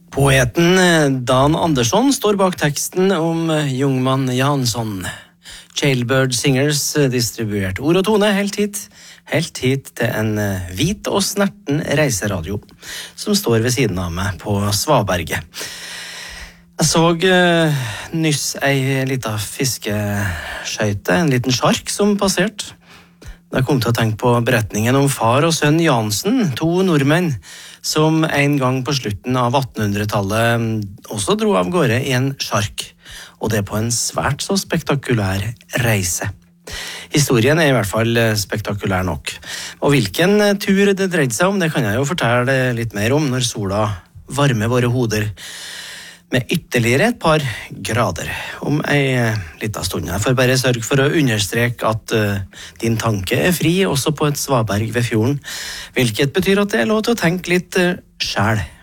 Poeten Dan Andersson står bak teksten om Jungmann Jansson. Jailbird Singers distribuert ord og tone helt hit til en hvit og snerten reiseradio som står ved siden av meg på Svaberget. Jeg så nyss ei lita fiskeskøyte, en liten sjark som passerte. Da kom jeg til å tenke på beretningen om far og sønn Jansen, to nordmenn, som en gang på slutten av 1800-tallet også dro av gårde i en sjark, og det på en svært så spektakulær reise. Historien er i hvert fall spektakulær nok, og hvilken tur det dreide seg om, det kan jeg jo fortelle litt mer om når sola varmer våre hoder med ytterligere et par grader om ei liten stund. Jeg får bare sørge for å understreke at din tanke er fri også på et svaberg ved fjorden, hvilket betyr at det er lov til å tenke litt selv.